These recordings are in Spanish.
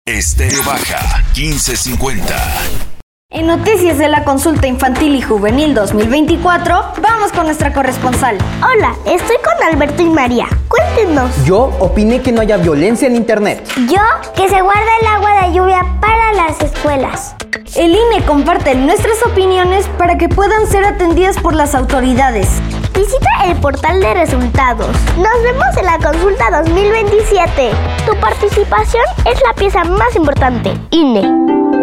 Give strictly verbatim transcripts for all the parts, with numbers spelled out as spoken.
Estéreo Baja quince cincuenta. En noticias de la consulta infantil y juvenil dos mil veinticuatro, vamos con nuestra corresponsal. Hola, estoy con Alberto y María. Cuéntenos. Yo opiné que no haya violencia en internet. Yo, que se guarda el agua de lluvia para las escuelas. El I N E comparte nuestras opiniones para que puedan ser atendidas por las autoridades. Visita el portal de resultados. Nos vemos en la consulta dos mil veintisiete. Tu participación es la pieza más importante. I N E.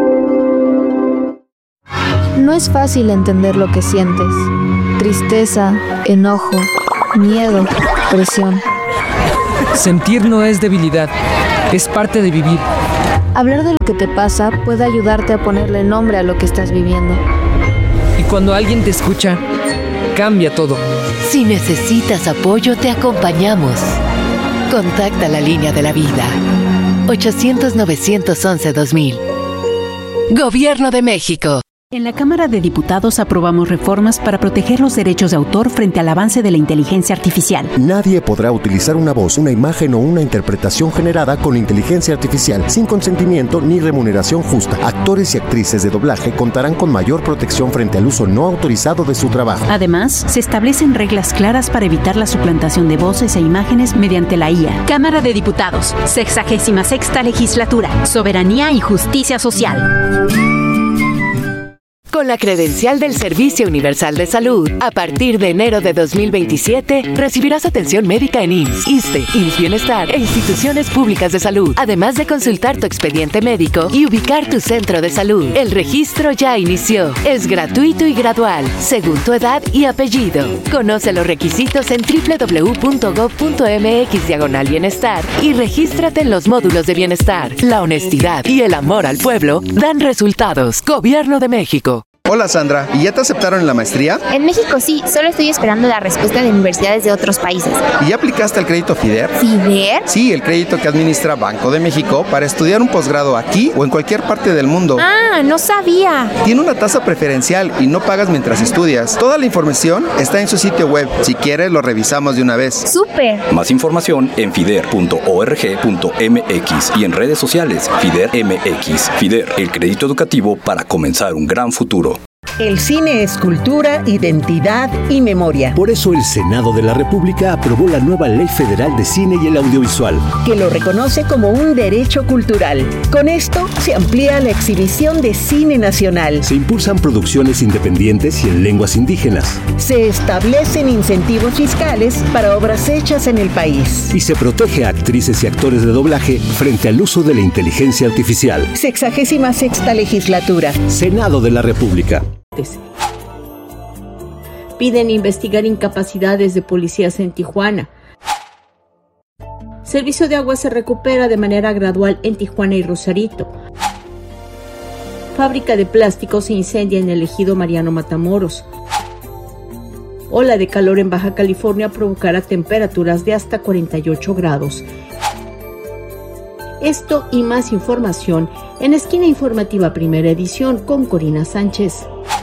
No es fácil entender lo que sientes. Tristeza, enojo, miedo, presión. Sentir no es debilidad, es parte de vivir. Hablar de lo que te pasa puede ayudarte a ponerle nombre a lo que estás viviendo. Y cuando alguien te escucha, cambia todo. Si necesitas apoyo, te acompañamos. Contacta la línea de la vida. ochocientos, novecientos once, dos mil. Gobierno de México. En la Cámara de Diputados aprobamos reformas para proteger los derechos de autor frente al avance de la inteligencia artificial. Nadie podrá utilizar una voz, una imagen o una interpretación generada con inteligencia artificial sin consentimiento ni remuneración justa. Actores y actrices de doblaje contarán con mayor protección frente al uso no autorizado de su trabajo. Además, se establecen reglas claras para evitar la suplantación de voces e imágenes mediante la I A. Cámara de Diputados, sexagésima sexta legislatura, soberanía y justicia social. Con la credencial del Servicio Universal de Salud, a partir de enero de dos mil veintisiete, recibirás atención médica en I M S S, ISSSTE, I M S S Bienestar e instituciones públicas de salud, además de consultar tu expediente médico y ubicar tu centro de salud. El registro ya inició. Es gratuito y gradual, según tu edad y apellido. Conoce los requisitos en doble u doble u doble u punto gob punto eme equis diagonal bienestar y regístrate en los módulos de bienestar. La honestidad y el amor al pueblo dan resultados. Gobierno de México. Hola Sandra, ¿y ya te aceptaron en la maestría? En México sí, solo estoy esperando la respuesta de universidades de otros países. ¿Y ya aplicaste al crédito FIDER? ¿FIDER? Sí, el crédito que administra Banco de México para estudiar un posgrado aquí o en cualquier parte del mundo. Ah, no sabía. Tiene una tasa preferencial y no pagas mientras estudias. Toda la información está en su sitio web. Si quieres, lo revisamos de una vez. ¡Súper! Más información en fider punto org punto eme equis y en redes sociales FIDER M X. FIDER, el crédito educativo para comenzar un gran futuro. El cine es cultura, identidad y memoria. Por eso el Senado de la República aprobó la nueva Ley Federal de Cine y el Audiovisual, que lo reconoce como un derecho cultural. Con esto se amplía la exhibición de cine nacional. Se impulsan producciones independientes y en lenguas indígenas. Se establecen incentivos fiscales para obras hechas en el país. Y se protege a actrices y actores de doblaje frente al uso de la inteligencia artificial. Sexagésima sexta legislatura. Senado de la República. Piden investigar incapacidades de policías en Tijuana. Servicio de agua se recupera de manera gradual en Tijuana y Rosarito. Fábrica de plásticos se incendia en el ejido Mariano Matamoros. Ola de calor en Baja California provocará temperaturas de hasta cuarenta y ocho grados. Esto y más información en Esquina Informativa Primera Edición con Corina Sánchez.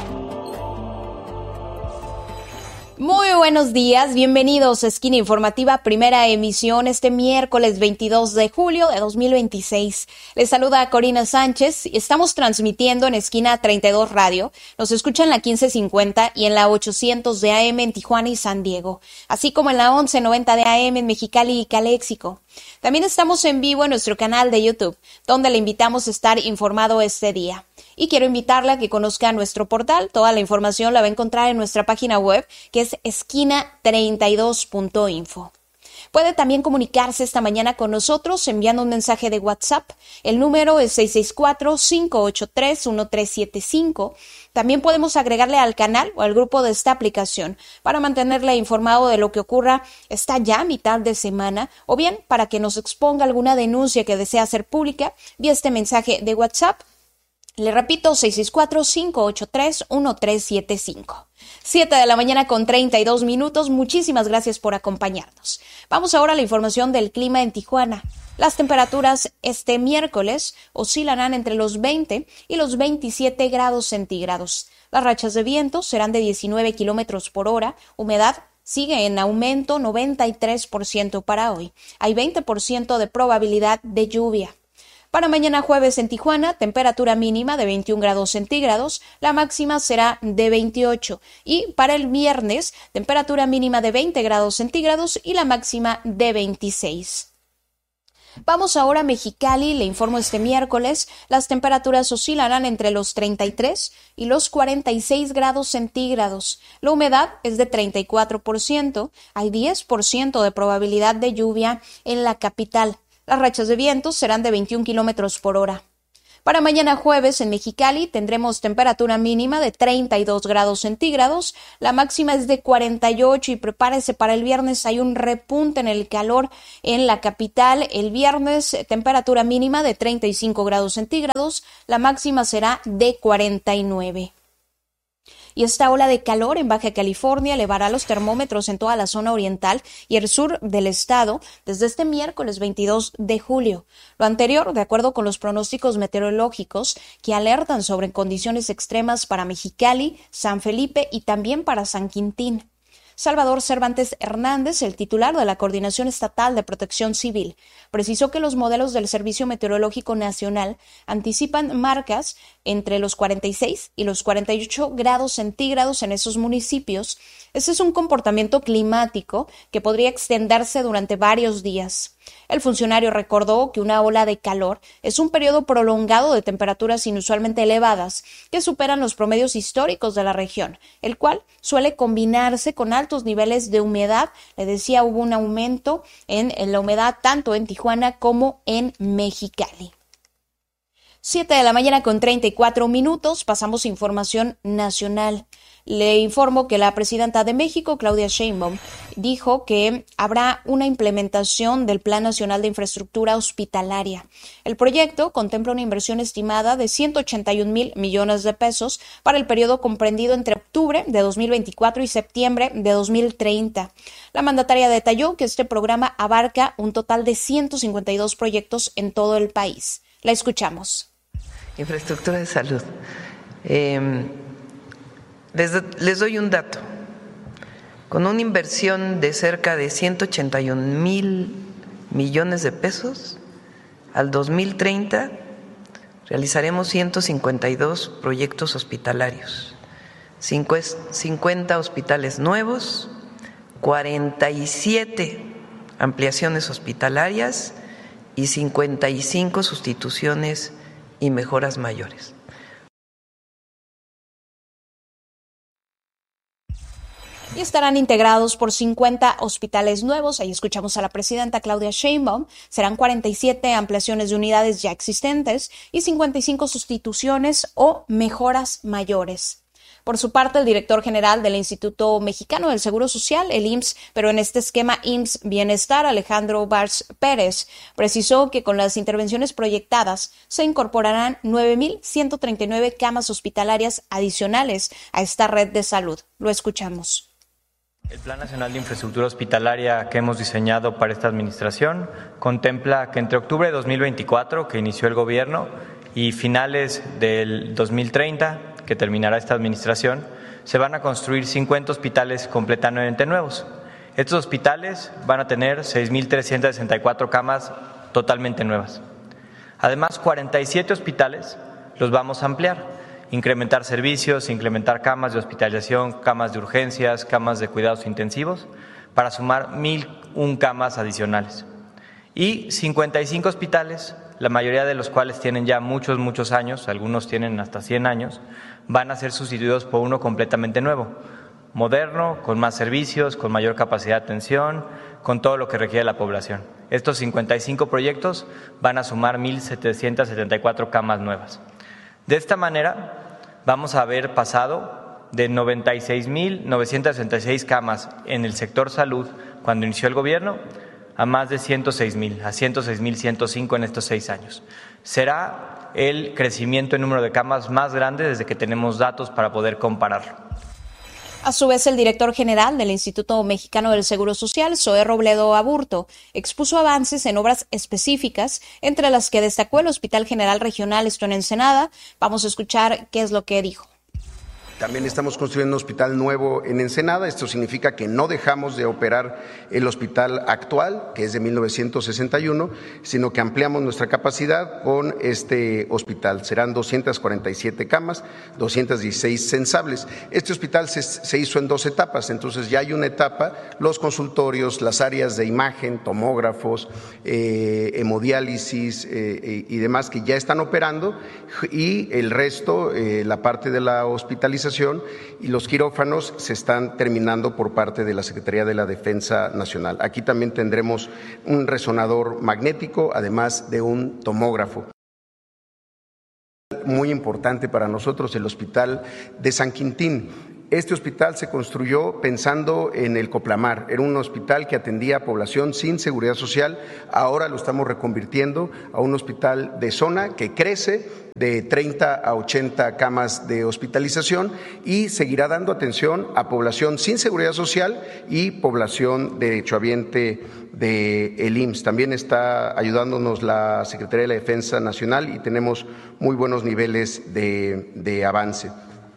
Muy buenos días, bienvenidos a Esquina Informativa, primera emisión este miércoles veintidós de julio de dos mil veintiséis. Les saluda Corina Sánchez y estamos transmitiendo en Esquina treinta y dos Radio. Nos escuchan en la quince cincuenta y en la ochocientos de A M en Tijuana y San Diego, así como en la once noventa de A M en Mexicali y Caléxico. También estamos en vivo en nuestro canal de YouTube, donde le invitamos a estar informado este día. Y quiero invitarla a que conozca nuestro portal. Toda la información la va a encontrar en nuestra página web, que es esquina treinta y dos punto info. Puede también comunicarse esta mañana con nosotros enviando un mensaje de WhatsApp. El número es seis seis cuatro, cinco ocho tres, uno tres siete cinco. También podemos agregarle al canal o al grupo de esta aplicación para mantenerle informado de lo que ocurra esta ya mitad de semana, o bien para que nos exponga alguna denuncia que desea hacer pública vía este mensaje de WhatsApp. Le repito, seis seis cuatro, cinco ocho tres, uno tres siete cinco. siete de la mañana con treinta y dos minutos. Muchísimas gracias por acompañarnos. Vamos ahora a la información del clima en Tijuana. Las temperaturas este miércoles oscilarán entre los veinte y los veintisiete grados centígrados. Las rachas de viento serán de diecinueve kilómetros por hora. Humedad sigue en aumento, noventa y tres por ciento para hoy. Hay veinte por ciento de probabilidad de lluvia. Para mañana jueves en Tijuana, temperatura mínima de veintiún grados centígrados, la máxima será de veintiocho. Y para el viernes, temperatura mínima de veinte grados centígrados y la máxima de veintiséis. Vamos ahora a Mexicali, le informo este miércoles, las temperaturas oscilarán entre los treinta y tres y los cuarenta y seis grados centígrados. La humedad es de treinta y cuatro por ciento, hay diez por ciento de probabilidad de lluvia en la capital. Las rachas de viento serán de veintiún kilómetros por hora. Para mañana jueves en Mexicali tendremos temperatura mínima de treinta y dos grados centígrados, la máxima es de cuarenta y ocho y prepárese para el viernes, hay un repunte en el calor en la capital. El viernes temperatura mínima de treinta y cinco grados centígrados, la máxima será de cuarenta y nueve. Y esta ola de calor en Baja California elevará los termómetros en toda la zona oriental y el sur del estado desde este miércoles veintidós de julio. Lo anterior, de acuerdo con los pronósticos meteorológicos que alertan sobre condiciones extremas para Mexicali, San Felipe y también para San Quintín. Salvador Cervantes Hernández, el titular de la Coordinación Estatal de Protección Civil, precisó que los modelos del Servicio Meteorológico Nacional anticipan marcas entre los cuarenta y seis y los cuarenta y ocho grados centígrados en esos municipios. Ese es un comportamiento climático que podría extenderse durante varios días. El funcionario recordó que una ola de calor es un periodo prolongado de temperaturas inusualmente elevadas que superan los promedios históricos de la región, el cual suele combinarse con altos niveles de humedad. Le decía, hubo un aumento en, en la humedad tanto en Tijuana como en Mexicali. siete de la mañana con treinta y cuatro minutos, pasamos a información nacional. Le informo que la presidenta de México, Claudia Sheinbaum, dijo que habrá una implementación del Plan Nacional de Infraestructura Hospitalaria. El proyecto contempla una inversión estimada de ciento ochenta y un mil millones de pesos para el periodo comprendido entre octubre de dos mil veinticuatro y septiembre de dos mil treinta. La mandataria detalló que este programa abarca un total de ciento cincuenta y dos proyectos en todo el país. La escuchamos. Infraestructura de salud. Eh, les, les doy un dato. Con una inversión de cerca de ciento ochenta y un mil millones de pesos, al dos mil treinta realizaremos ciento cincuenta y dos proyectos hospitalarios, cincuenta hospitales nuevos, cuarenta y siete ampliaciones hospitalarias y cincuenta y cinco sustituciones y mejoras mayores. Y estarán integrados por cincuenta hospitales nuevos. Ahí escuchamos a la presidenta Claudia Sheinbaum. Serán cuarenta y siete ampliaciones de unidades ya existentes y cincuenta y cinco sustituciones o mejoras mayores. Por su parte, el director general del Instituto Mexicano del Seguro Social, el I M S S, pero en este esquema I M S S Bienestar, Alejandro Barz Pérez, precisó que con las intervenciones proyectadas se incorporarán nueve mil ciento treinta y nueve camas hospitalarias adicionales a esta red de salud. Lo escuchamos. El Plan Nacional de Infraestructura Hospitalaria que hemos diseñado para esta administración contempla que entre octubre de dos mil veinticuatro, que inició el gobierno, y finales del dos mil treinta, que terminará esta administración, se van a construir cincuenta hospitales completamente nuevos. Estos hospitales van a tener seis mil trescientas sesenta y cuatro camas totalmente nuevas. Además, cuarenta y siete hospitales los vamos a ampliar, incrementar servicios, incrementar camas de hospitalización, camas de urgencias, camas de cuidados intensivos, para sumar mil una camas adicionales. Y cincuenta y cinco hospitales, la mayoría de los cuales tienen ya muchos, muchos años, algunos tienen hasta cien años, van a ser sustituidos por uno completamente nuevo, moderno, con más servicios, con mayor capacidad de atención, con todo lo que requiere la población. Estos cincuenta y cinco proyectos van a sumar mil setecientas setenta y cuatro camas nuevas. De esta manera, vamos a haber pasado de noventa y seis mil novecientas sesenta y seis camas en el sector salud cuando inició el gobierno a más de ciento seis mil, a ciento seis mil ciento cinco en estos seis años. Será el crecimiento en número de camas más grande desde que tenemos datos para poder compararlo. A su vez, el director general del Instituto Mexicano del Seguro Social, Zoé Robledo Aburto, expuso avances en obras específicas, entre las que destacó el Hospital General Regional, esto en Ensenada. Vamos a escuchar qué es lo que dijo. También estamos construyendo un hospital nuevo en Ensenada. Esto significa que no dejamos de operar el hospital actual, que es de mil novecientos sesenta y uno, sino que ampliamos nuestra capacidad con este hospital. Serán doscientas cuarenta y siete camas, doscientas dieciséis sensables. Este hospital se, se hizo en dos etapas, entonces ya hay una etapa, los consultorios, las áreas de imagen, tomógrafos, eh, hemodiálisis eh, y demás que ya están operando, y el resto, eh, la parte de la hospitalización y los quirófanos se están terminando por parte de la Secretaría de la Defensa Nacional. Aquí también tendremos un resonador magnético, además de un tomógrafo. Muy importante para nosotros, el Hospital de San Quintín. Este hospital se construyó pensando en el Coplamar. Era un hospital que atendía a población sin seguridad social. Ahora lo estamos reconvirtiendo a un hospital de zona que crece de treinta a ochenta camas de hospitalización y seguirá dando atención a población sin seguridad social y población derechohabiente del I M S S. También está ayudándonos la Secretaría de la Defensa Nacional y tenemos muy buenos niveles de, de avance.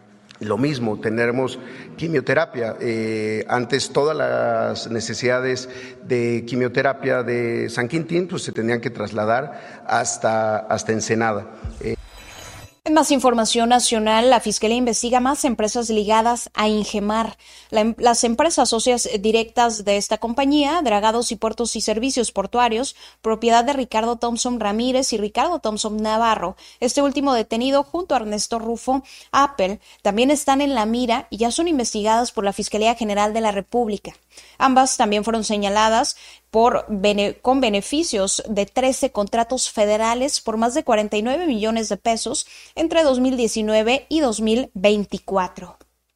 Lo mismo, tendremos quimioterapia. Eh, antes todas las necesidades de quimioterapia de San Quintín pues, se tenían que trasladar hasta, hasta Ensenada. Eh, En más información nacional, la Fiscalía investiga más empresas ligadas a Ingemar. La, las empresas socias directas de esta compañía, Dragados y Puertos y Servicios Portuarios, propiedad de Ricardo Thompson Ramírez y Ricardo Thompson Navarro, este último detenido junto a Ernesto Rufo Apple, también están en la mira y ya son investigadas por la Fiscalía General de la República. Ambas también fueron señaladas por bene, con beneficios de trece contratos federales por más de cuarenta y nueve millones de pesos entre dos mil diecinueve y dos mil veinticuatro.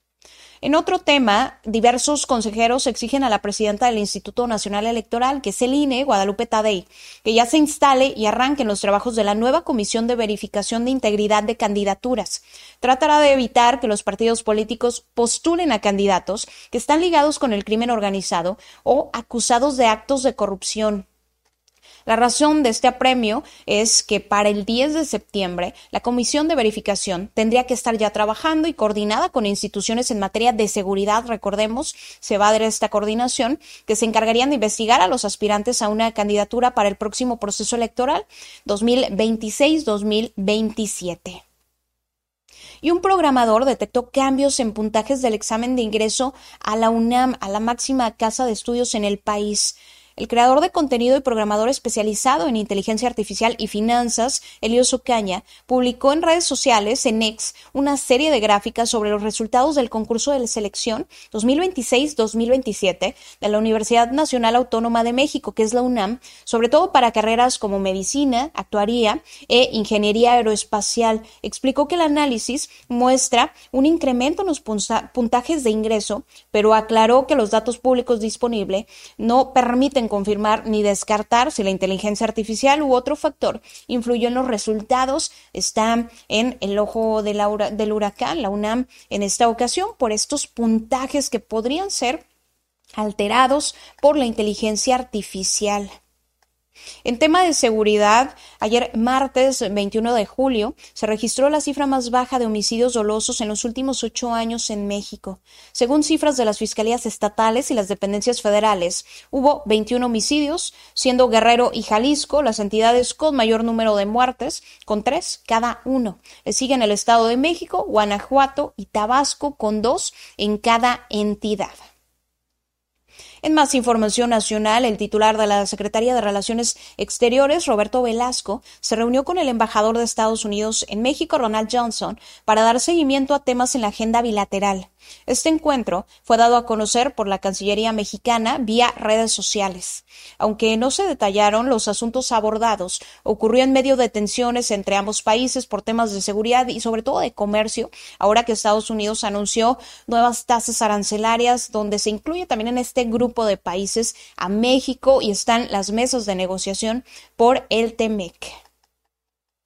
En otro tema, diversos consejeros exigen a la presidenta del Instituto Nacional Electoral, que es el I N E, Guadalupe Tadei, que ya se instale y arranquen los trabajos de la nueva Comisión de Verificación de Integridad de Candidaturas. Tratará de evitar que los partidos políticos postulen a candidatos que están ligados con el crimen organizado o acusados de actos de corrupción. La razón de este apremio es que para el diez de septiembre la Comisión de Verificación tendría que estar ya trabajando y coordinada con instituciones en materia de seguridad. Recordemos, se va a dar esta coordinación que se encargarían de investigar a los aspirantes a una candidatura para el próximo proceso electoral dos mil veintiséis dos mil veintisiete. Y un programador detectó cambios en puntajes del examen de ingreso a la UNAM, a la máxima casa de estudios en el país. El creador de contenido y programador especializado en inteligencia artificial y finanzas, Elios Ocaña, publicó en redes sociales, en X, una serie de gráficas sobre los resultados del concurso de selección dos mil veintiséis dos mil veintisiete de la Universidad Nacional Autónoma de México, que es la UNAM, sobre todo para carreras como medicina, actuaría e ingeniería aeroespacial. Explicó que el análisis muestra un incremento en los puntajes de ingreso, pero aclaró que los datos públicos disponibles no permiten confirmar ni descartar si la inteligencia artificial u otro factor influyó en los resultados. Está en el ojo de la, del huracán, la UNAM, en esta ocasión, por estos puntajes que podrían ser alterados por la inteligencia artificial. En tema de seguridad, ayer martes veintiuno de julio se registró la cifra más baja de homicidios dolosos en los últimos ocho años en México. Según cifras de las fiscalías estatales y las dependencias federales, hubo veintiún homicidios, siendo Guerrero y Jalisco las entidades con mayor número de muertes, con tres cada uno. Le siguen el Estado de México, Guanajuato y Tabasco, con dos en cada entidad. En más información nacional, el titular de la Secretaría de Relaciones Exteriores, Roberto Velasco, se reunió con el embajador de Estados Unidos en México, Ronald Johnson, para dar seguimiento a temas en la agenda bilateral. Este encuentro fue dado a conocer por la Cancillería mexicana vía redes sociales. Aunque no se detallaron los asuntos abordados, ocurrió en medio de tensiones entre ambos países por temas de seguridad y sobre todo de comercio, ahora que Estados Unidos anunció nuevas tasas arancelarias, donde se incluye también en este grupo de países a México y están las mesas de negociación por el T M E C.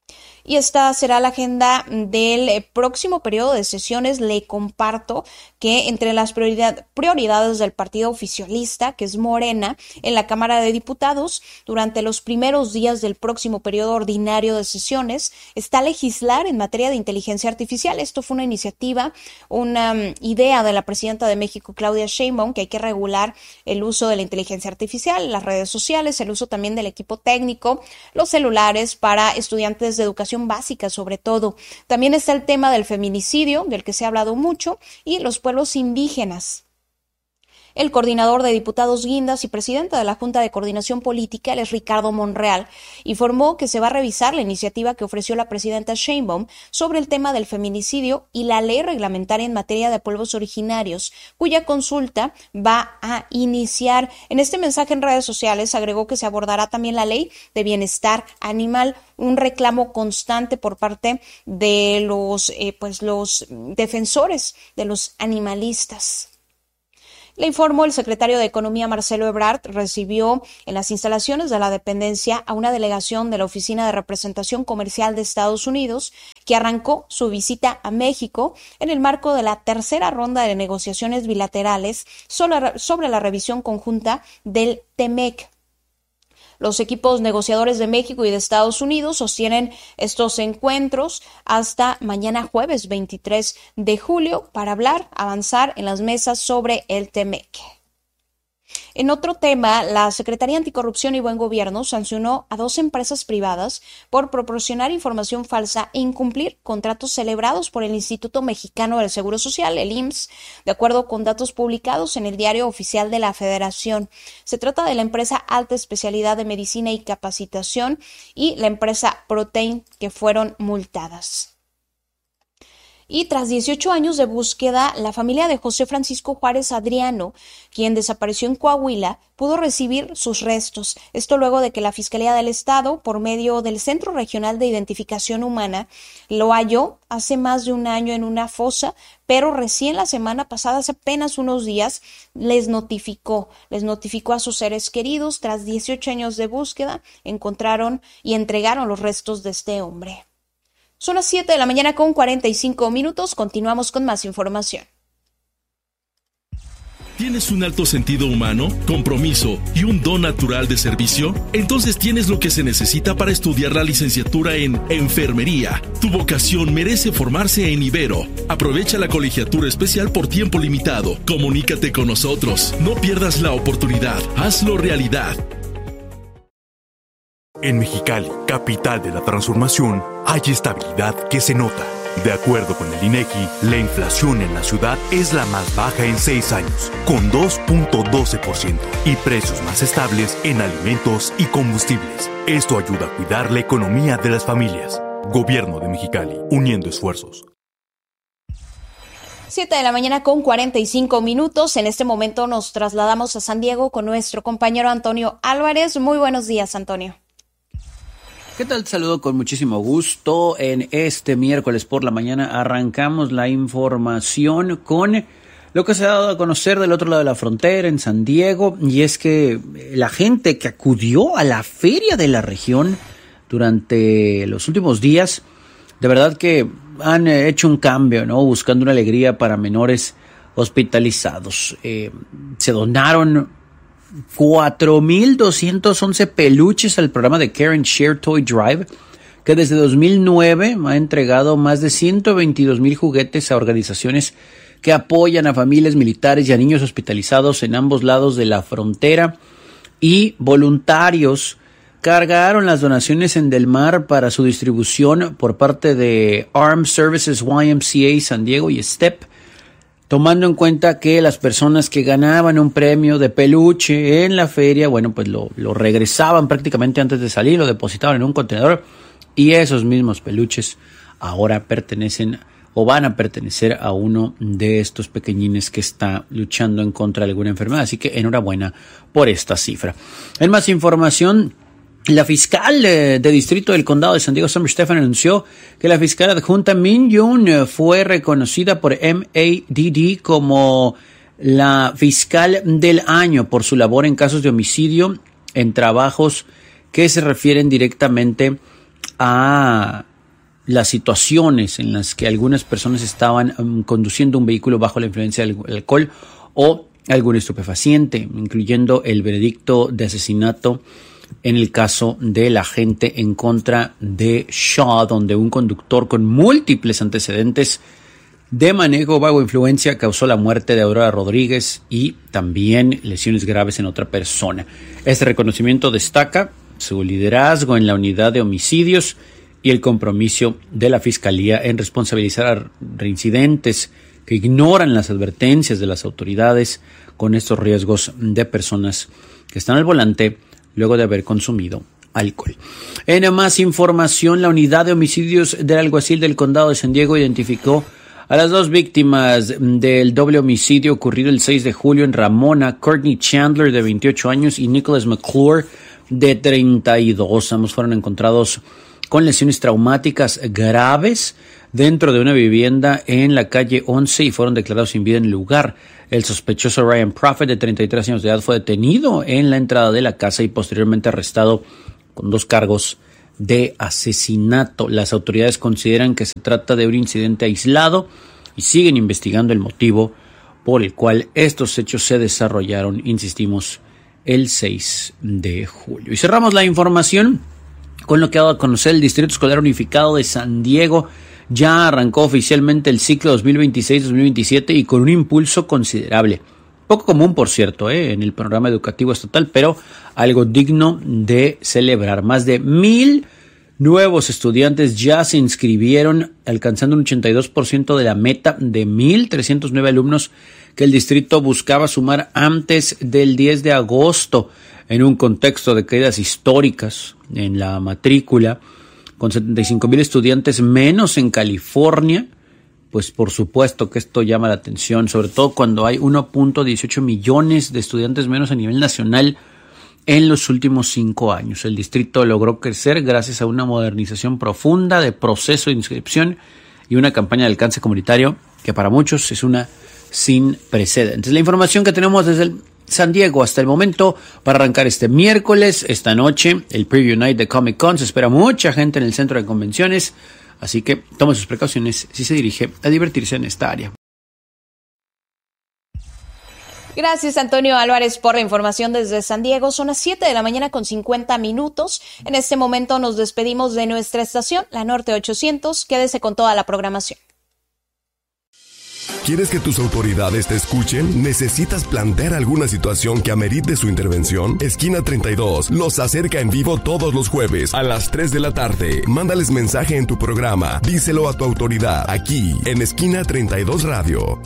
Y esta será la agenda del próximo periodo de sesiones. Le comparto que entre las prioridad, prioridades del partido oficialista, que es Morena, en la Cámara de Diputados, durante los primeros días del próximo periodo ordinario de sesiones, está legislar en materia de inteligencia artificial. Esto fue una iniciativa, una um, idea de la presidenta de México, Claudia Sheinbaum, que hay que regular el uso de la inteligencia artificial, las redes sociales, el uso también del equipo técnico, los celulares para estudiantes de educación básica sobre todo. También está el tema del feminicidio, del que se ha hablado mucho, y los pueblos indígenas. El coordinador de diputados Guindas y presidente de la Junta de Coordinación Política, él es Ricardo Monreal, informó que se va a revisar la iniciativa que ofreció la presidenta Sheinbaum sobre el tema del feminicidio y la ley reglamentaria en materia de pueblos originarios, cuya consulta va a iniciar. En este mensaje en redes sociales agregó que se abordará también la ley de bienestar animal, un reclamo constante por parte de los, eh, pues los defensores de los animalistas. Le informó el secretario de Economía, Marcelo Ebrard, recibió en las instalaciones de la dependencia a una delegación de la Oficina de Representación Comercial de Estados Unidos, que arrancó su visita a México en el marco de la tercera ronda de negociaciones bilaterales sobre la revisión conjunta del T M E C. Los equipos negociadores de México y de Estados Unidos sostienen estos encuentros hasta mañana jueves veintitrés de julio para hablar, avanzar en las mesas sobre el T M E C. En otro tema, la Secretaría Anticorrupción y Buen Gobierno sancionó a dos empresas privadas por proporcionar información falsa e incumplir contratos celebrados por el Instituto Mexicano del Seguro Social, el I M S S, de acuerdo con datos publicados en el Diario Oficial de la Federación. Se trata de la empresa Alta Especialidad de Medicina y Capacitación y la empresa Protein, que fueron multadas. Y tras dieciocho años de búsqueda, la familia de José Francisco Juárez Adriano, quien desapareció en Coahuila, pudo recibir sus restos. Esto luego de que la Fiscalía del Estado, por medio del Centro Regional de Identificación Humana, lo halló hace más de un año en una fosa, pero recién la semana pasada, hace apenas unos días, les notificó, les notificó a sus seres queridos. Tras dieciocho años de búsqueda, encontraron y entregaron los restos de este hombre. Son las siete de la mañana con cuarenta y cinco minutos. Continuamos con más información. ¿Tienes un alto sentido humano, compromiso y un don natural de servicio? Entonces tienes lo que se necesita para estudiar la licenciatura en Enfermería. Tu vocación merece formarse en Ibero. Aprovecha la colegiatura especial por tiempo limitado. Comunícate con nosotros. No pierdas la oportunidad. Hazlo realidad. En Mexicali, capital de la transformación, hay estabilidad que se nota. De acuerdo con el INEGI, la inflación en la ciudad es la más baja en seis años, con dos punto doce por ciento, y precios más estables en alimentos y combustibles. Esto ayuda a cuidar la economía de las familias. Gobierno de Mexicali, uniendo esfuerzos. siete de la mañana con cuarenta y cinco minutos. En este momento nos trasladamos a San Diego con nuestro compañero Antonio Álvarez. Muy buenos días, Antonio. ¿Qué tal? Te saludo con muchísimo gusto. En este miércoles por la mañana arrancamos la información con lo que se ha dado a conocer del otro lado de la frontera, en San Diego, y es que la gente que acudió a la feria de la región durante los últimos días, de verdad que han hecho un cambio, ¿no? Buscando una alegría para menores hospitalizados. Eh, se donaron cuatro mil doscientos once peluches al programa de Care and Share Toy Drive, que desde dos mil nueve ha entregado más de ciento veintidós mil juguetes a organizaciones que apoyan a familias militares y a niños hospitalizados en ambos lados de la frontera, y voluntarios cargaron las donaciones en Del Mar para su distribución por parte de Armed Services Y M C A San Diego y STEP, tomando en cuenta que las personas que ganaban un premio de peluche en la feria, bueno, pues lo, lo regresaban prácticamente antes de salir, lo depositaban en un contenedor, y esos mismos peluches ahora pertenecen o van a pertenecer a uno de estos pequeñines que está luchando en contra de alguna enfermedad. Así que enhorabuena por esta cifra. En más información, la fiscal de, de distrito del condado de San Diego, Summer Stephan, anunció que la fiscal adjunta Min Yoon fue reconocida por M A D D como la fiscal del año por su labor en casos de homicidio en trabajos que se refieren directamente a las situaciones en las que algunas personas estaban um, conduciendo un vehículo bajo la influencia del alcohol o algún estupefaciente, incluyendo el veredicto de asesinato en el caso de la gente en contra de Shaw, donde un conductor con múltiples antecedentes de manejo bajo influencia causó la muerte de Aurora Rodríguez y también lesiones graves en otra persona. Este reconocimiento destaca su liderazgo en la unidad de homicidios y el compromiso de la Fiscalía en responsabilizar a reincidentes que ignoran las advertencias de las autoridades con estos riesgos de personas que están al volante luego de haber consumido alcohol. En más información, la unidad de homicidios del alguacil del condado de San Diego identificó a las dos víctimas del doble homicidio ocurrido el seis de julio en Ramona, Courtney Chandler, de veintiocho años, y Nicholas McClure, de treinta y dos. Ambos fueron encontrados con lesiones traumáticas graves dentro de una vivienda en la calle once y fueron declarados sin vida en el lugar. El sospechoso Ryan Prophet, de treinta y tres años de edad, fue detenido en la entrada de la casa y posteriormente arrestado con dos cargos de asesinato. Las autoridades consideran que se trata de un incidente aislado y siguen investigando el motivo por el cual estos hechos se desarrollaron, insistimos, el seis de julio. Y cerramos la información con lo que ha dado a conocer el Distrito Escolar Unificado de San Diego. Ya arrancó oficialmente el ciclo dos mil veintiséis dos mil veintisiete y con un impulso considerable. Poco común, por cierto, ¿eh? en el programa educativo estatal, pero algo digno de celebrar. Más de mil nuevos estudiantes ya se inscribieron, alcanzando un ochenta y dos por ciento de la meta de mil trescientos nueve alumnos que el distrito buscaba sumar antes del diez de agosto, en un contexto de caídas históricas en la matrícula, con setenta y cinco mil estudiantes menos en California. Pues por supuesto que esto llama la atención, sobre todo cuando hay uno punto dieciocho millones de estudiantes menos a nivel nacional en los últimos cinco años. El distrito logró crecer gracias a una modernización profunda de proceso de inscripción y una campaña de alcance comunitario que para muchos es una sin precedentes. La información que tenemos desde el San Diego hasta el momento para arrancar este miércoles, esta noche, el Preview Night de Comic Con. Se espera mucha gente en el centro de convenciones, así que tome sus precauciones si se dirige a divertirse en esta área. Gracias, Antonio Álvarez, por la información desde San Diego. Son las siete de la mañana con cincuenta minutos. En este momento nos despedimos de nuestra estación, la Norte ochocientos. Quédese con toda la programación. ¿Quieres que tus autoridades te escuchen? ¿Necesitas plantear alguna situación que amerite su intervención? Esquina treinta y dos los acerca en vivo todos los jueves a las tres de la tarde. Mándales mensaje en tu programa. Díselo a tu autoridad aquí en Esquina treinta y dos Radio.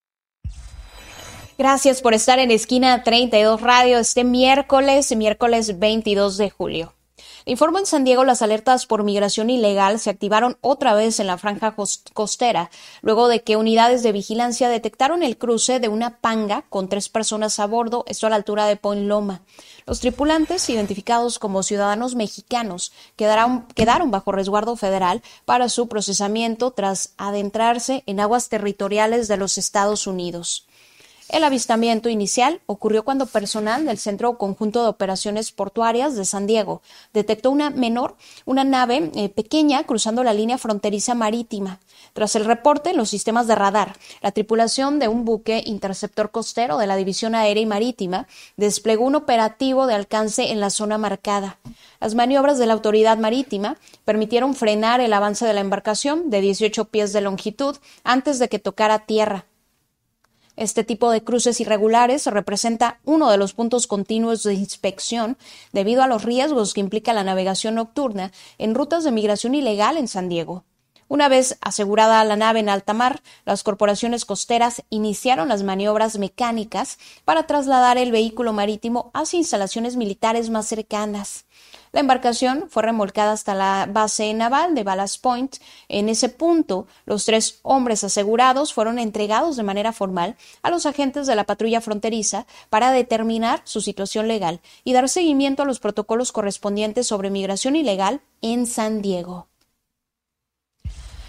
Gracias por estar en Esquina treinta y dos Radio este miércoles, miércoles veintidós de julio. Informo en San Diego, las alertas por migración ilegal se activaron otra vez en la franja costera, luego de que unidades de vigilancia detectaron el cruce de una panga con tres personas a bordo, esto a la altura de Point Loma. Los tripulantes, identificados como ciudadanos mexicanos, quedaron, quedaron bajo resguardo federal para su procesamiento tras adentrarse en aguas territoriales de los Estados Unidos. El avistamiento inicial ocurrió cuando personal del Centro Conjunto de Operaciones Portuarias de San Diego detectó una menor, una nave eh, pequeña cruzando la línea fronteriza marítima. Tras el reporte en los sistemas de radar, la tripulación de un buque interceptor costero de la División Aérea y Marítima desplegó un operativo de alcance en la zona marcada. Las maniobras de la autoridad marítima permitieron frenar el avance de la embarcación de dieciocho pies de longitud antes de que tocara tierra. Este tipo de cruces irregulares representa uno de los puntos continuos de inspección debido a los riesgos que implica la navegación nocturna en rutas de migración ilegal en San Diego. Una vez asegurada la nave en alta mar, las corporaciones costeras iniciaron las maniobras mecánicas para trasladar el vehículo marítimo hacia instalaciones militares más cercanas. La embarcación fue remolcada hasta la base naval de Ballast Point. En ese punto, los tres hombres asegurados fueron entregados de manera formal a los agentes de la patrulla fronteriza para determinar su situación legal y dar seguimiento a los protocolos correspondientes sobre migración ilegal en San Diego.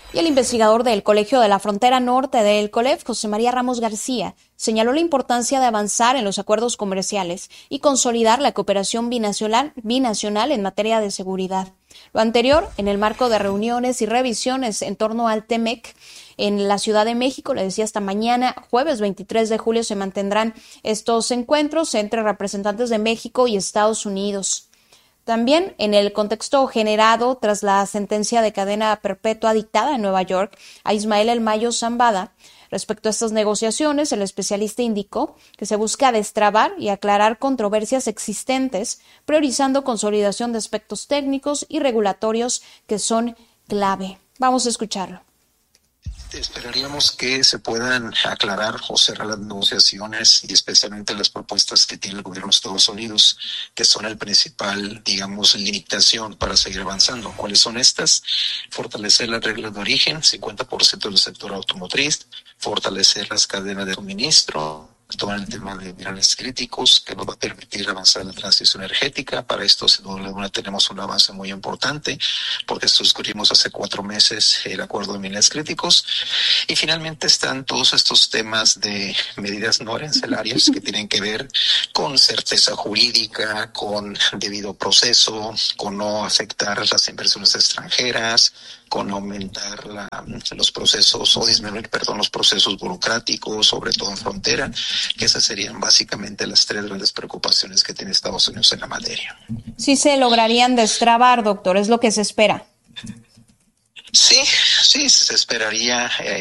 Y el investigador del Colegio de la Frontera Norte del COLEF, José María Ramos García, señaló la importancia de avanzar en los acuerdos comerciales y consolidar la cooperación binacional, binacional en materia de seguridad. Lo anterior en el marco de reuniones y revisiones en torno al T M E C en la Ciudad de México. Le decía, hasta mañana, jueves veintitrés de julio, se mantendrán estos encuentros entre representantes de México y Estados Unidos. También en el contexto generado tras la sentencia de cadena perpetua dictada en Nueva York a Ismael El Mayo Zambada, respecto a estas negociaciones, el especialista indicó que se busca destrabar y aclarar controversias existentes, priorizando consolidación de aspectos técnicos y regulatorios que son clave. Vamos a escucharlo. Esperaríamos que se puedan aclarar o cerrar las negociaciones y especialmente las propuestas que tiene el gobierno de Estados Unidos, que son el principal, digamos, limitación para seguir avanzando. ¿Cuáles son estas? Fortalecer las reglas de origen, cincuenta por ciento del sector automotriz, fortalecer las cadenas de suministro, todo el tema de minerales críticos que nos va a permitir avanzar en la transición energética. Para esto, sin duda alguna, tenemos un avance muy importante porque suscribimos hace cuatro meses el acuerdo de minerales críticos. Y finalmente están todos estos temas de medidas no arancelarias que tienen que ver con certeza jurídica, con debido proceso, con no afectar las inversiones extranjeras, con aumentar la, los procesos o disminuir, perdón, los procesos burocráticos, sobre todo en frontera, que esas serían básicamente las tres grandes preocupaciones que tiene Estados Unidos en la materia. Sí se lograrían destrabar, doctor, es lo que se espera. Sí, sí, se esperaría. Eh,